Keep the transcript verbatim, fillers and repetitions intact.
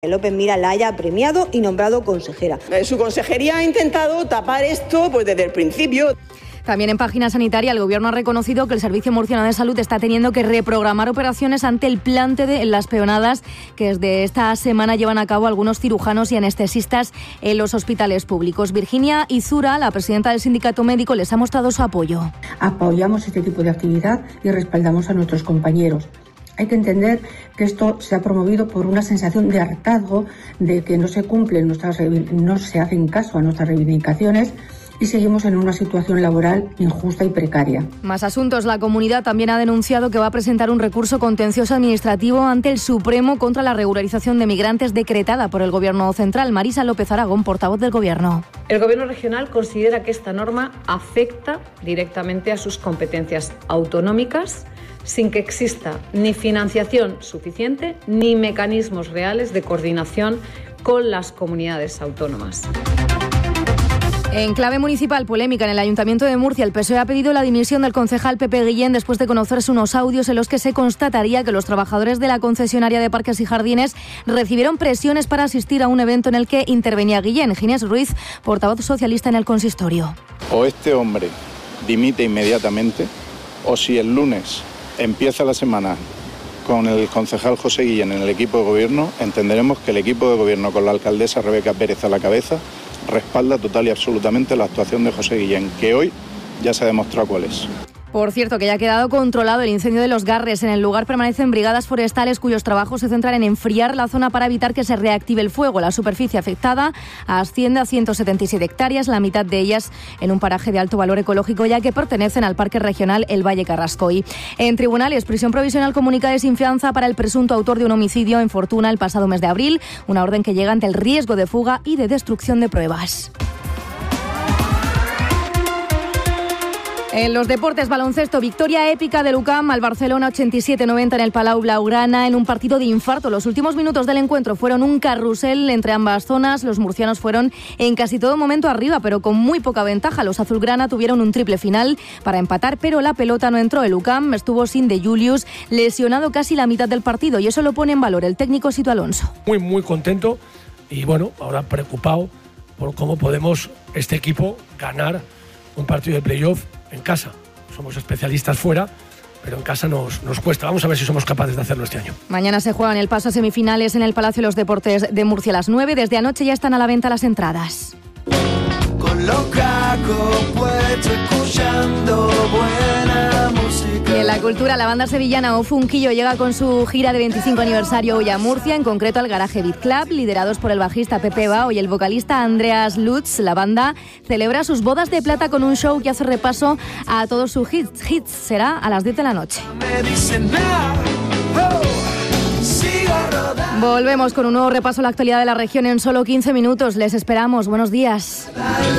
López Miras la haya premiado y nombrado consejera. Su consejería ha intentado tapar esto pues desde el principio. También en página sanitaria, el Gobierno ha reconocido que el Servicio Murciano de Salud está teniendo que reprogramar operaciones ante el plante de las peonadas que desde esta semana llevan a cabo algunos cirujanos y anestesistas en los hospitales públicos. Virginia Izura, la presidenta del Sindicato Médico, les ha mostrado su apoyo. Apoyamos este tipo de actividad y respaldamos a nuestros compañeros. Hay que entender que esto se ha promovido por una sensación de hartazgo, de que no se cumplen nuestras, no se hacen caso a nuestras reivindicaciones y seguimos en una situación laboral injusta y precaria. Más asuntos. La comunidad también ha denunciado que va a presentar un recurso contencioso administrativo ante el Supremo contra la regularización de migrantes decretada por el Gobierno central. Marisa López Aragón, portavoz del Gobierno. El Gobierno regional considera que esta norma afecta directamente a sus competencias autonómicas, sin que exista ni financiación suficiente ni mecanismos reales de coordinación con las comunidades autónomas. En clave municipal, polémica en el Ayuntamiento de Murcia. El P S O E ha pedido la dimisión del concejal Pepe Guillén después de conocerse unos audios en los que se constataría que los trabajadores de la concesionaria de Parques y Jardines recibieron presiones para asistir a un evento en el que intervenía Guillén. Ginés Ruiz, portavoz socialista en el consistorio. O este hombre dimite inmediatamente, o si el lunes empieza la semana con el concejal José Guillén en el equipo de gobierno, entenderemos que el equipo de gobierno con la alcaldesa Rebeca Pérez a la cabeza respalda total y absolutamente la actuación de José Guillén, que hoy ya se ha demostrado cuál es. Por cierto, que ya ha quedado controlado el incendio de Los Garres. En el lugar permanecen brigadas forestales cuyos trabajos se centran en enfriar la zona para evitar que se reactive el fuego. La superficie afectada asciende a ciento setenta y siete hectáreas, la mitad de ellas en un paraje de alto valor ecológico, ya que pertenecen al Parque Regional El Valle Carrascoy. En tribunales, prisión provisional comunicada de sin fianza para el presunto autor de un homicidio en Fortuna el pasado mes de abril, una orden que llega ante el riesgo de fuga y de destrucción de pruebas. En los deportes, baloncesto, victoria épica del U C A M al Barcelona ochenta y siete noventa en el Palau Blaugrana en un partido de infarto. Los últimos minutos del encuentro fueron un carrusel entre ambas zonas. Los murcianos fueron en casi todo momento arriba, pero con muy poca ventaja. Los azulgrana tuvieron un triple final para empatar, pero la pelota no entró. El U C A M estuvo sin De Julius, lesionado casi la mitad del partido, y eso lo pone en valor el técnico Sito Alonso. Muy, muy contento y bueno, ahora preocupado por cómo podemos este equipo ganar un partido de playoff en casa. Somos especialistas fuera, pero en casa nos, nos cuesta. Vamos a ver si somos capaces de hacerlo este año. Mañana se juegan el paso a semifinales en el Palacio de los Deportes de Murcia a las nueve. Desde anoche ya están a la venta las entradas. Con los cacos puestos, escuchando buena música. Y en la cultura, la banda sevillana Ofunquillo llega con su gira de veinticinco aniversario hoy a Murcia, en concreto al Garaje Beat Club, liderados por el bajista Pepe Bao y el vocalista Andreas Lutz. La banda celebra sus bodas de plata con un show que hace repaso a todos sus hits. hits. Será a las diez de la noche. Volvemos con un nuevo repaso a la actualidad de la región en solo quince minutos. Les esperamos. Buenos días.